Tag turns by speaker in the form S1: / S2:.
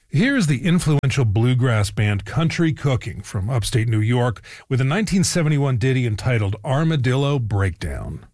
S1: Here's the influential bluegrass band Country Cooking from upstate New York with a 1971 ditty entitled Armadillo Breakdown.